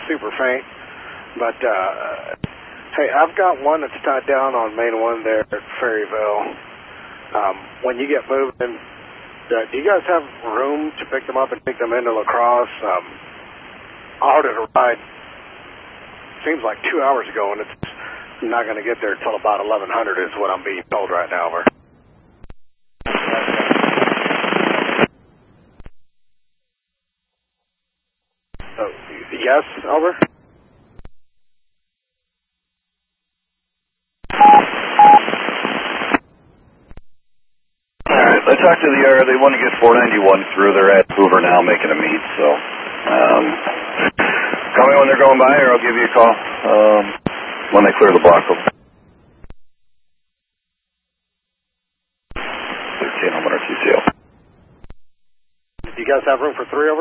super faint. But, hey, I've got one that's tied down on Main 1 there at Ferryville. When you get moving, do you guys have room to pick them up and take them into La Crosse? I ordered a ride, seems like 2 hours ago, and it's not going to get there until about 1100 is what I'm being told right now. Over. Oh, yes, over. Alright, I talked to the ER. They want to get 491 through. They're at Hoover now making a meet, so call me when they're going by, or I'll give you a call when they clear the block over. 16 on our TCO. Do you guys have room for 3 over?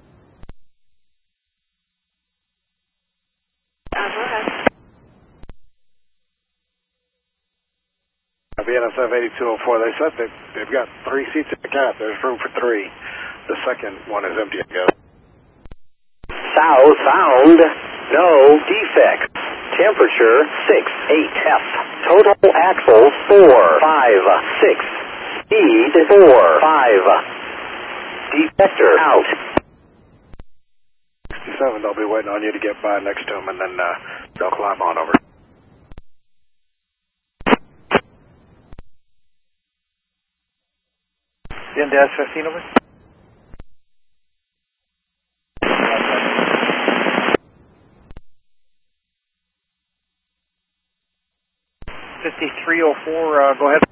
BNSF 8204, they said that they've got 3 seats in the cab. There's room for 3. The second one is empty, I guess. Southbound, no defects. Temperature 68F. Total axles 456. Speed 45. Defector out. 67, they'll be waiting on you to get by next to them, and then they'll climb on over. Dash 15 over. 5304, go ahead.